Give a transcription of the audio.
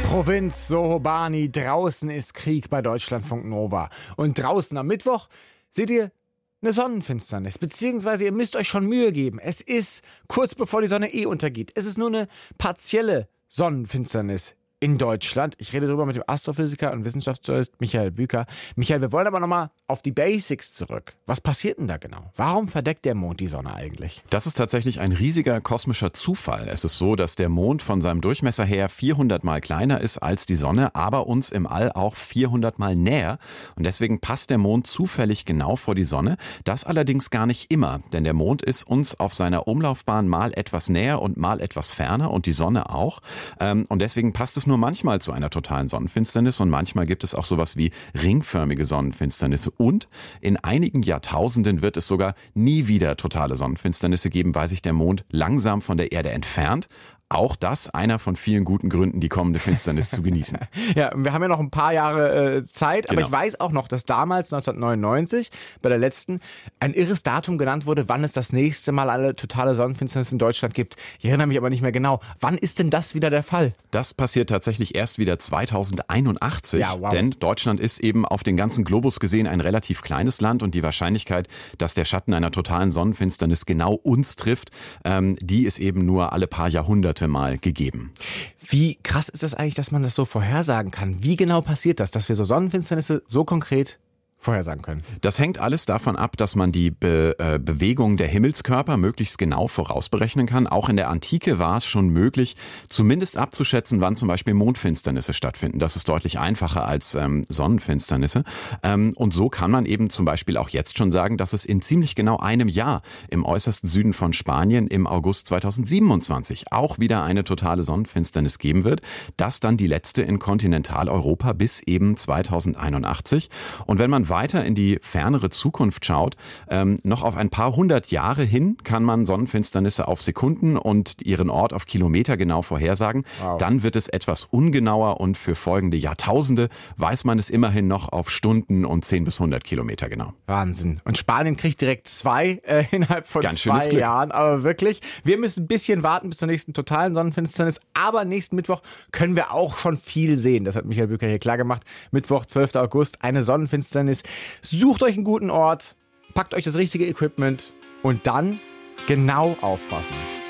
Provinz Sohobani, draußen ist Krieg bei Deutschlandfunk Nova. Und draußen am Mittwoch seht ihr eine Sonnenfinsternis, beziehungsweise ihr müsst euch schon Mühe geben. Es ist kurz bevor die Sonne untergeht. Es ist nur eine partielle Sonnenfinsternis in Deutschland. Ich rede darüber mit dem Astrophysiker und Wissenschaftsjournalist Michael Büker. Michael, wir wollen aber nochmal auf die Basics zurück. Was passiert denn da genau? Warum verdeckt der Mond die Sonne eigentlich? Das ist tatsächlich ein riesiger kosmischer Zufall. Es ist so, dass der Mond von seinem Durchmesser her 400 Mal kleiner ist als die Sonne, aber uns im All auch 400 Mal näher. Und deswegen passt der Mond zufällig genau vor die Sonne. Das allerdings gar nicht immer, denn der Mond ist uns auf seiner Umlaufbahn mal etwas näher und mal etwas ferner und die Sonne auch. Und deswegen passt es nur manchmal zu einer totalen Sonnenfinsternis und manchmal gibt es auch sowas wie ringförmige Sonnenfinsternisse. Und in einigen Jahrtausenden wird es sogar nie wieder totale Sonnenfinsternisse geben, weil sich der Mond langsam von der Erde entfernt. Auch das einer von vielen guten Gründen, die kommende Finsternis zu genießen. Ja, wir haben ja noch ein paar Jahre Zeit, aber Genau. ich weiß auch noch, dass damals 1999 bei der letzten ein irres Datum genannt wurde, wann es das nächste Mal eine totale Sonnenfinsternis in Deutschland gibt. Ich erinnere mich aber nicht mehr genau. Wann ist denn das wieder der Fall? Das passiert tatsächlich erst wieder 2081, Ja, wow. Denn Deutschland ist eben auf den ganzen Globus gesehen ein relativ kleines Land und die Wahrscheinlichkeit, dass der Schatten einer totalen Sonnenfinsternis genau uns trifft, die ist eben nur alle paar Jahrhunderte mal gegeben. Wie krass ist das eigentlich, dass man das so vorhersagen kann? Wie genau passiert das, dass wir so Sonnenfinsternisse so konkret vorhersagen können? Das hängt alles davon ab, dass man die Bewegung der Himmelskörper möglichst genau vorausberechnen kann. Auch in der Antike war es schon möglich, zumindest abzuschätzen, wann zum Beispiel Mondfinsternisse stattfinden. Das ist deutlich einfacher als Sonnenfinsternisse. Und so kann man eben zum Beispiel auch jetzt schon sagen, dass es in ziemlich genau einem Jahr im äußersten Süden von Spanien im August 2027 auch wieder eine totale Sonnenfinsternis geben wird. Das dann die letzte in Kontinentaleuropa bis eben 2081. Und wenn man weiter in die fernere Zukunft schaut, noch auf ein paar hundert Jahre hin kann man Sonnenfinsternisse auf Sekunden und ihren Ort auf Kilometer genau vorhersagen. Wow. Dann wird es etwas ungenauer und für folgende Jahrtausende weiß man es immerhin noch auf Stunden und 10 bis 100 Kilometer genau. Wahnsinn. Und Spanien kriegt direkt zwei innerhalb von Ganz schönes 2 Glück. Jahren. Aber wirklich, wir müssen ein bisschen warten bis zur nächsten totalen Sonnenfinsternis. Aber nächsten Mittwoch können wir auch schon viel sehen. Das hat Michael Büker hier klar gemacht. Mittwoch, 12. August, eine Sonnenfinsternis. Sucht euch einen guten Ort, packt euch das richtige Equipment und dann genau aufpassen.